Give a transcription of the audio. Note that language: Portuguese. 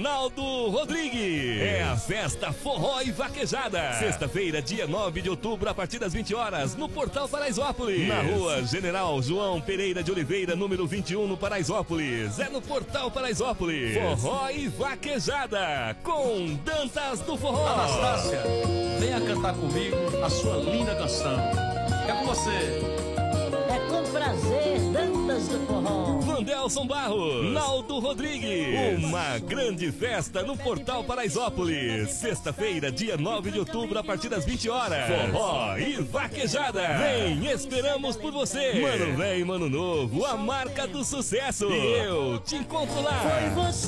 Naldo Rodrigues. É a festa Forró e Vaquejada. Sexta-feira, dia 9 de outubro, a partir das 20 horas, no Portal Paraisópolis. Na rua General João Pereira de Oliveira, número 21, no Paraisópolis. É no Portal Paraisópolis. Forró e Vaquejada, com Dantas do Forró. Anastácia, venha cantar comigo a sua linda canção. É com você. É com prazer, Dantas do Forró. Vandelson Barros, Naldo Rodrigues. Uma grande festa no Portal Paraisópolis. Sexta-feira, dia 9 de outubro, a partir das 20 horas. Forró e Vaquejada. Vem, esperamos por você. Mano velho, mano novo, a marca do sucesso. E eu te encontro lá. Foi você.